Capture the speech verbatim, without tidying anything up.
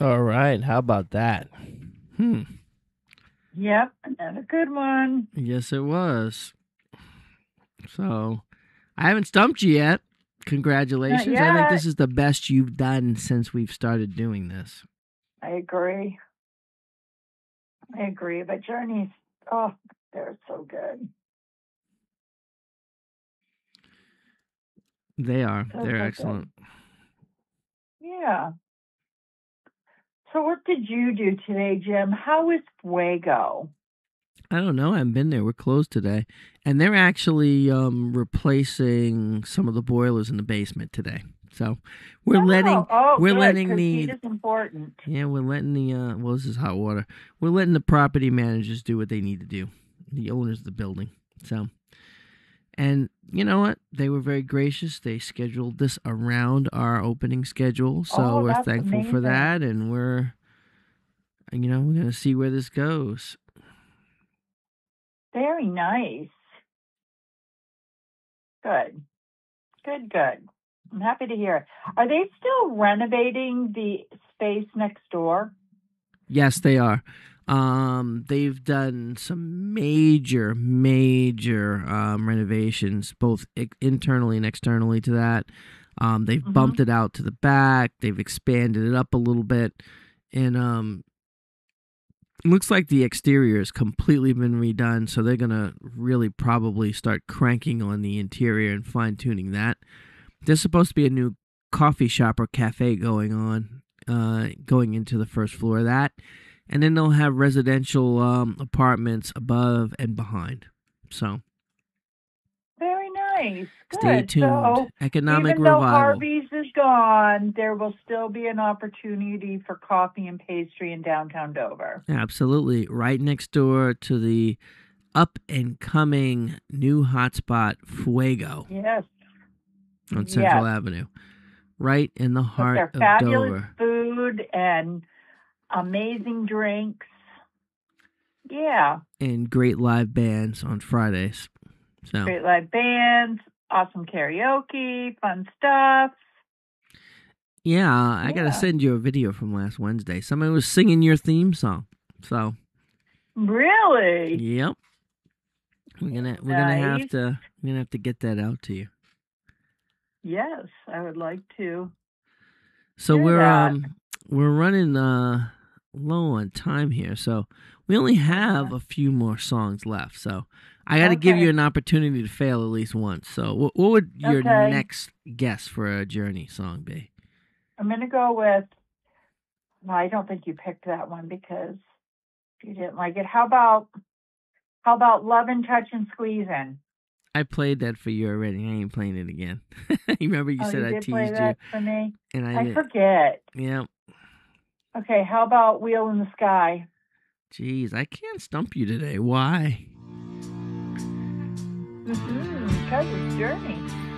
All right. How about that? Hmm. Yep, another good one. Yes, it was. So, I haven't stumped you yet. Congratulations. I think this is the best you've done since we've started doing this. I agree. I agree. But Journeys, oh, they're so good. They are. So they're so excellent. Good. Yeah. So what did you do today, Jim? How is Fuego? I don't know. I haven't been there. We're closed today. And they're actually um, replacing some of the boilers in the basement today. So we're oh, letting oh, we're good, letting the heat is important. Yeah, we're letting the uh, well, this is hot water. We're letting the property managers do what they need to do. The owners of the building. So and you know what? They were very gracious. They scheduled this around our opening schedule. So oh, we're thankful amazing. for that, and we're you know, we're going to see where this goes. Very nice. Good. Good, good. I'm happy to hear it. Are they still renovating the space next door? Yes, they are. Um, they've done some major, major um, renovations, both internally and externally to that. Um, they've mm-hmm. bumped it out to the back. They've expanded it up a little bit. And um, it looks like the exterior has completely been redone, so they're going to really probably start cranking on the interior and fine-tuning that. There's supposed to be a new coffee shop or cafe going on, uh, going into the first floor of that. And then they'll have residential um, apartments above and behind. So, very nice. Good. Stay tuned. So, Economic even revival. Though Harvey's is gone, there will still be an opportunity for coffee and pastry in downtown Dover. Absolutely, right next door to the up and coming new hotspot Fuego. Yes. On Central yes. Avenue, right in the heart With of their fabulous Dover. Food and amazing drinks. Yeah. And great live bands on Fridays. So great live bands, awesome karaoke, fun stuff. Yeah, I yeah. got to send you a video from last Wednesday. Somebody was singing your theme song. So Really? Yep. We're going to we're nice. going to have to we're going to have to get that out to you. Yes, I would like to. So we're that. um we're running uh low on time here, so we only have a few more songs left. So I got to okay. give you an opportunity to fail at least once. So what, what would your okay. next guess for a Journey song be? I'm gonna go with. No, I don't think you picked that one because you didn't like it. How about how about Lovin', Touchin', Squeezin'? I played that for you already. I ain't playing it again. You remember you oh, said you I did teased play that you. For me? And I, I did. forget. Yeah. Okay, how about Wheel in the Sky? Jeez, I can't stump you today. Why? Mm-hmm, because it's Journey.